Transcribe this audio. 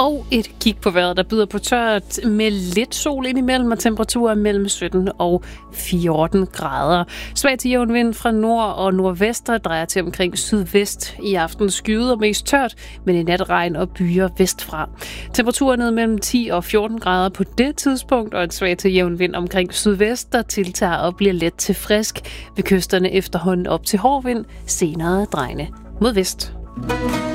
Og et kig på vejret, der byder på tørt med lidt sol indimellem og temperaturer mellem 17 og 14 grader. Svag til jævn vind fra nord og nordvest, der drejer til omkring sydvest. I aften skyet og mest tørt, men i nat regn og byer vestfra. Temperaturer ned mellem 10 og 14 grader på det tidspunkt, og en svag til jævn vind omkring sydvest, der tiltager og bliver let til frisk. Ved kysterne efterhånden op til hård vind, senere drejende mod vest.